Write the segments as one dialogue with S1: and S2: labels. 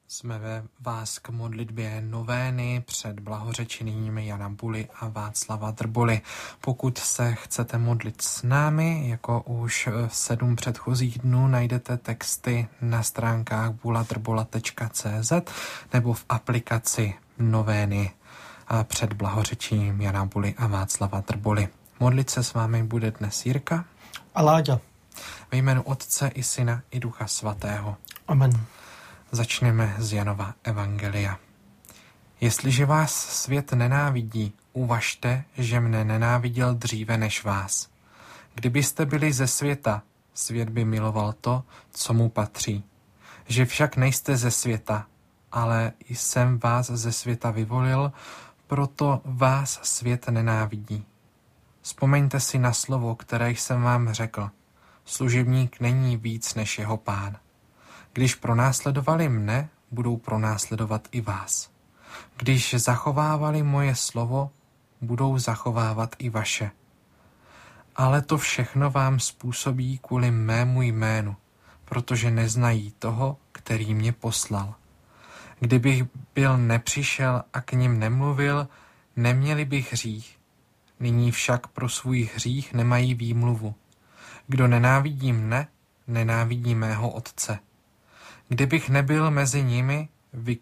S1: Jsme vás k modlitbě novény před blahořečenými Jana Buly a Václava Drbuly. Pokud se chcete modlit s námi, jako už 7 předchozích dnů, najdete texty na stránkách buladrbula.cz nebo v aplikaci novény před blahořečením Jana Buly a Václava Drbuly. Modlit se s vámi bude dnes Jirka
S2: a Láďa.
S1: Ve jménu Otce i Syna i Ducha Svatého.
S2: Amen.
S1: Začneme z Janova evangelia. Jestliže vás svět nenávidí, uvažte, že mne nenáviděl dříve než vás. Kdybyste byli ze světa, svět by miloval to, co mu patří. Že však nejste ze světa, ale jsem vás ze světa vyvolil, proto vás svět nenávidí. Vzpomeňte si na slovo, které jsem vám řekl. Služebník není víc než jeho pán. Když pronásledovali mne, budou pronásledovat i vás. Když zachovávali moje slovo, budou zachovávat i vaše. Ale to všechno vám způsobí kvůli mému jménu, protože neznají toho, který mě poslal. Kdybych byl nepřišel a k nim nemluvil, neměli bych hřích. Nyní však pro svůj hřích nemají výmluvu. Kdo nenávidí mne, nenávidí mého Otce. Kdybych nebyl mezi nimi,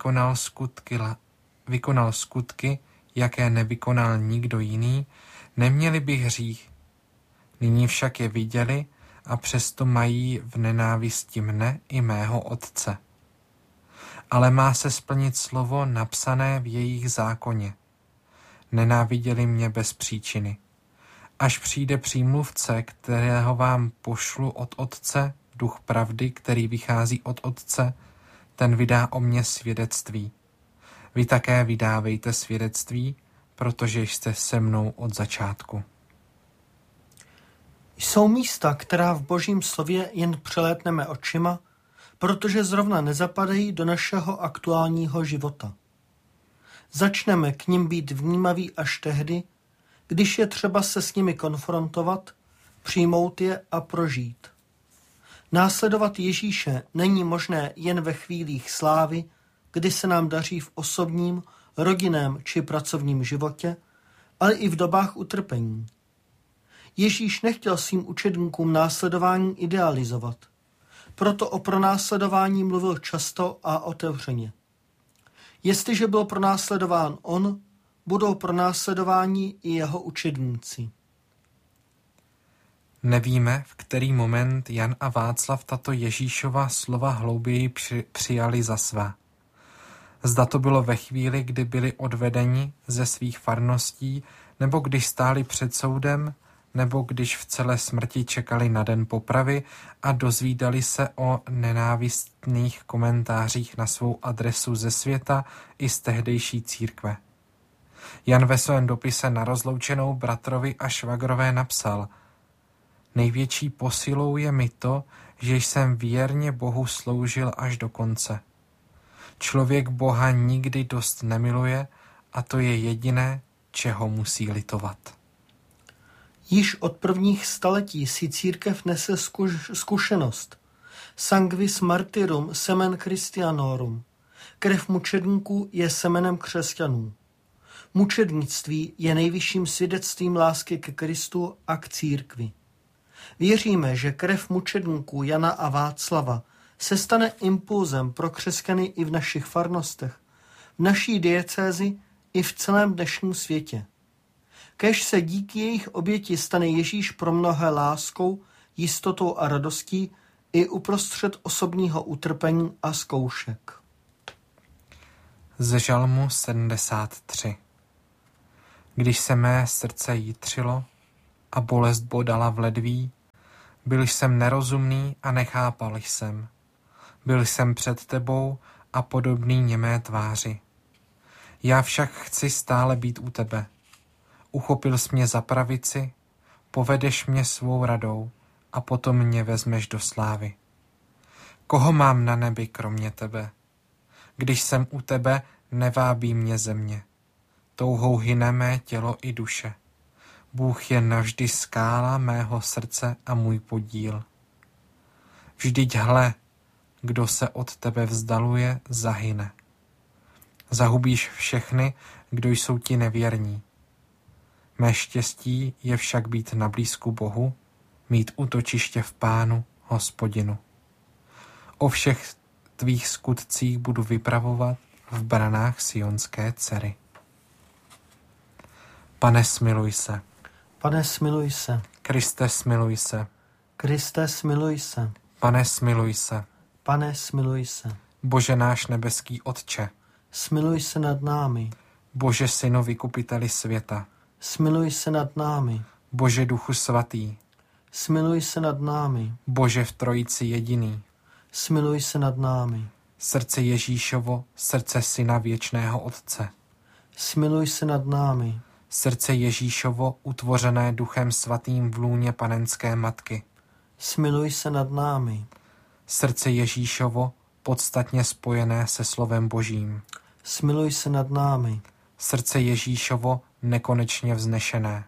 S1: vykonal skutky, jaké nevykonal nikdo jiný, neměli bych hřích. Nyní však je viděli a přesto mají v nenávisti mne i mého Otce. Ale má se splnit slovo napsané v jejich zákoně. Nenáviděli mě bez příčiny. Až přijde přímluvce, kterého vám pošlu od Otce, Duch pravdy, který vychází od Otce, ten vydá o mně svědectví. Vy také vydávejte svědectví, protože jste se mnou od začátku.
S2: Jsou místa, která v Božím slově jen přelétneme očima, protože zrovna nezapadají do našeho aktuálního života. Začneme k nim být vnímaví až tehdy, když je třeba se s nimi konfrontovat, přijmout je a prožít. Následovat Ježíše není možné jen ve chvílích slávy, kdy se nám daří v osobním, rodinném či pracovním životě, ale i v dobách utrpení. Ježíš nechtěl svým učedníkům následování idealizovat, proto o pronásledování mluvil často a otevřeně. Jestliže byl pronásledován on, budou pronásledováni i jeho učedníci.
S1: Nevíme, v který moment Jan a Václav tato Ježíšova slova hlouběji přijali za svá. Zda to bylo ve chvíli, kdy byli odvedeni ze svých farností, nebo když stáli před soudem, nebo když v celé smrti čekali na den popravy a dozvídali se o nenávistných komentářích na svou adresu ze světa i z tehdejší církve. Jan ve svém dopise na rozloučenou bratrovi a švagrové napsal: Největší posilou je mi to, že jsem věrně Bohu sloužil až do konce. Člověk Boha nikdy dost nemiluje a to je jediné, čeho musí litovat.
S2: Již od prvních staletí si církev nese zkušenost. Sanguis martyrum semen Christianorum. Krev mučedníků je semenem křesťanů. Mučednictví je nejvyšším svědectvím lásky ke Kristu a k církvi. Věříme, že krev mučedníků Jana a Václava se stane impulzem pro křesťany i v našich farnostech, v naší diecézi i v celém dnešním světě. Kéž se díky jejich oběti stane Ježíš pro mnohé láskou, jistotou a radostí i uprostřed osobního utrpení a zkoušek.
S1: Ze žalmu 73. Když se mé srdce jitřilo a bolest bodala v ledví, byl jsem nerozumný a nechápal jsem. Byl jsem před tebou a podobný němé tváři. Já však chci stále být u tebe. Uchopil jsi mě za pravici, povedeš mě svou radou a potom mě vezmeš do slávy. Koho mám na nebi kromě tebe? Když jsem u tebe, nevábí mě země. Touhou hyne mé tělo i duše. Bůh je navždy skála mého srdce a můj podíl. Vždyť hle, kdo se od tebe vzdaluje, zahyne. Zahubíš všechny, kdo jsou ti nevěrní. Mé štěstí je však být na blízku Bohu, mít útočiště v Pánu, Hospodinu. O všech tvých skutcích budu vypravovat v branách sionské dcery. Pane, smiluj se.
S2: Pane, smiluj se.
S1: Kriste, smiluj se.
S2: Kriste, smiluj se.
S1: Pane, smiluj se.
S2: Pane, smiluj se.
S1: Bože náš nebeský Otče,
S2: Smiluj se nad námi.
S1: Bože Synu vykupiteli světa,
S2: Smiluj se nad námi.
S1: Bože Duchu svatý,
S2: Smiluj se nad námi.
S1: Bože v Trojici jediný,
S2: Smiluj se nad námi.
S1: srdce Ježíšovo, srdce Syna věčného Otce,
S2: Smiluj se nad námi.
S1: srdce Ježíšovo, utvořené Duchem svatým v lůně panenské matky,
S2: Smiluj se nad námi.
S1: srdce Ježíšovo, podstatně spojené se slovem Božím,
S2: Smiluj se nad námi.
S1: srdce Ježíšovo, nekonečně vznešené,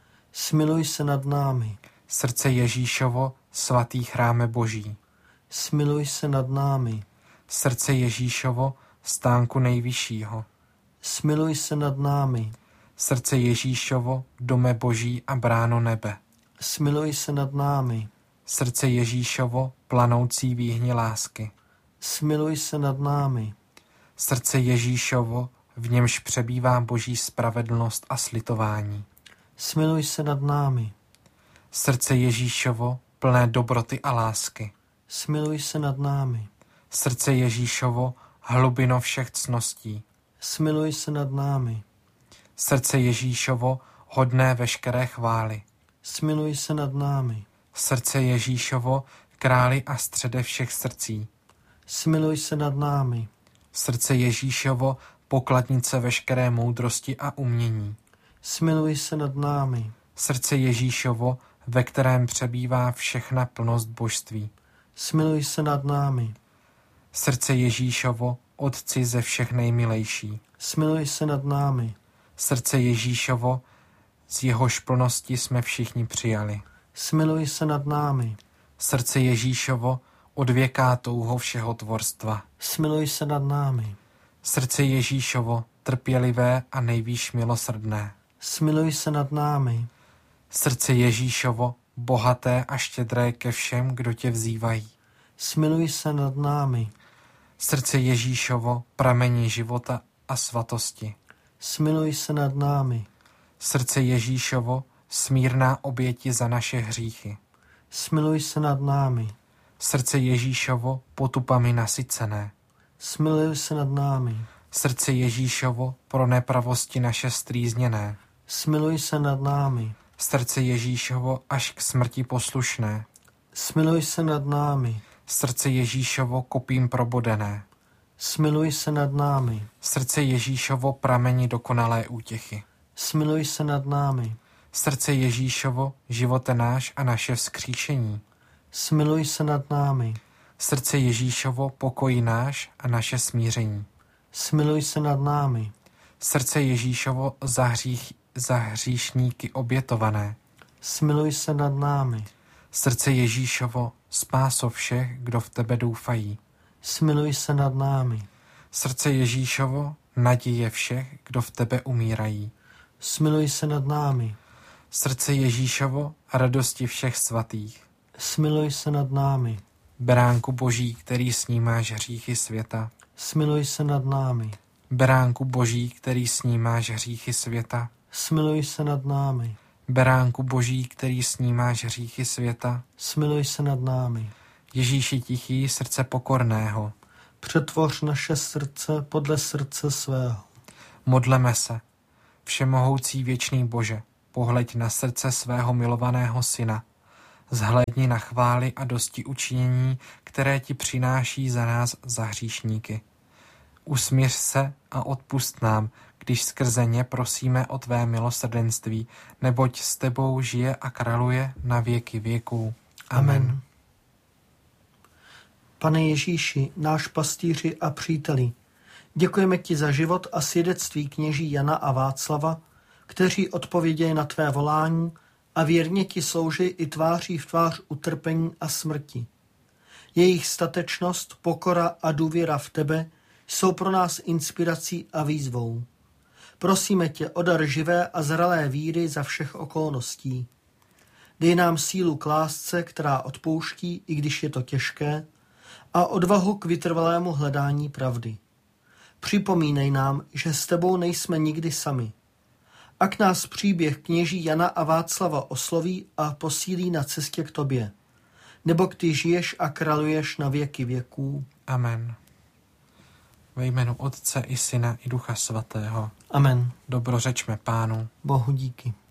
S2: Smiluj se nad námi.
S1: srdce Ježíšovo, svatý chráme Boží,
S2: Smiluj se nad námi.
S1: srdce Ježíšovo, stánku nejvyššího,
S2: Smiluj se nad námi.
S1: srdce Ježíšovo, dome Boží a bráno nebe,
S2: Smiluj se nad námi.
S1: srdce Ježíšovo, planoucí výhni lásky,
S2: Smiluj se nad námi.
S1: srdce Ježíšovo, v němž přebývá Boží spravedlnost a slitování,
S2: Smiluj se nad námi.
S1: srdce Ježíšovo, plné dobroty a lásky,
S2: Smiluj se nad námi.
S1: srdce Ježíšovo, hlubino všech cností,
S2: Smiluj se nad námi.
S1: srdce Ježíšovo, hodné veškeré chvály,
S2: Smiluj se nad námi.
S1: srdce Ježíšovo, králi a střede všech srdcí,
S2: Smiluj se nad námi.
S1: srdce Ježíšovo, pokladnice veškeré moudrosti a umění,
S2: Smiluj se nad námi.
S1: srdce Ježíšovo, ve kterém přebývá všechna plnost božství,
S2: Smiluj se nad námi.
S1: srdce Ježíšovo, Otci ze všech nejmilejší,
S2: Smiluj se nad námi.
S1: srdce Ježíšovo, z jehož plnosti jsme všichni přijali,
S2: Smiluj se nad námi.
S1: srdce Ježíšovo, odvěká touho všeho tvorstva,
S2: Smiluj se nad námi.
S1: srdce Ježíšovo, trpělivé a nejvýš milosrdné,
S2: Smiluj se nad námi.
S1: srdce Ježíšovo, bohaté a štědré ke všem, kdo tě vzývají,
S2: Smiluj se nad námi.
S1: srdce Ježíšovo, pramení života a svatosti,
S2: Smiluj se nad námi.
S1: srdce Ježíšovo, smírná oběti za naše hříchy,
S2: Smiluj se nad námi.
S1: srdce Ježíšovo, potupami nasycené,
S2: Smiluj se nad námi.
S1: srdce Ježíšovo, pro nepravosti naše strýzněné,
S2: Smiluj se nad námi.
S1: srdce Ježíšovo, až k smrti poslušné,
S2: Smiluj se nad námi.
S1: srdce Ježíšovo, kopím probodené,
S2: Smiluj se nad námi.
S1: srdce Ježíšovo, pramení dokonalé útěchy,
S2: Smiluj se nad námi.
S1: srdce Ježíšovo, živote náš a naše vzkříšení,
S2: Smiluj se nad námi.
S1: srdce Ježíšovo, pokoj náš a naše smíření,
S2: Smiluj se nad námi.
S1: srdce Ježíšovo, za hříšníky obětované,
S2: Smiluj se nad námi.
S1: srdce Ježíšovo, spáso všech, kdo v tebe doufají,
S2: Smiluj se nad námi.
S1: srdce Ježíšovo, naděje všech, kdo v tebe umírají,
S2: Smiluj se nad námi.
S1: srdce Ježíšovo, radosti všech svatých,
S2: Smiluj se nad námi.
S1: beránku Boží, který snímáš hříchy světa,
S2: Smiluj se nad námi.
S1: beránku Boží, který snímáš hříchy světa,
S2: Smiluj se nad námi.
S1: beránku Boží, který snímáš hříchy světa,
S2: Smiluj se nad námi.
S1: Ježíši tichý, srdce pokorného,
S2: Přetvoř naše srdce podle srdce svého.
S1: modleme se. Všemohoucí věčný Bože, pohleď na srdce svého milovaného syna, zhlédni na chvály a dosti učinění, které ti přináší za nás za hříšníky. Usmíř se a odpusť nám, když skrze ně prosíme o tvé milosrdenství, neboť s tebou žije a králuje na věky věků. Amen.
S2: Pane Ježíši, náš pastýři a příteli, děkujeme ti za život a svědectví kněží Jana a Václava, kteří odpověděli na tvé volání a věrně ti slouží i tváří v tvář utrpení a smrti. Jejich statečnost, pokora a důvěra v tebe jsou pro nás inspirací a výzvou. Prosíme tě o dar živé a zralé víry za všech okolností. Dej nám sílu k lásce, která odpouští, i když je to těžké, a odvahu k vytrvalému hledání pravdy. Připomínej nám, že s tebou nejsme nikdy sami. Ak nás příběh kněží Jana a Václava osloví a posílí na cestě k tobě, neboť ty žiješ a králuješ na věky věků.
S1: Amen. Ve jménu Otce i Syna i Ducha Svatého.
S2: Amen.
S1: Dobrořečme Pánu.
S2: Bohu díky.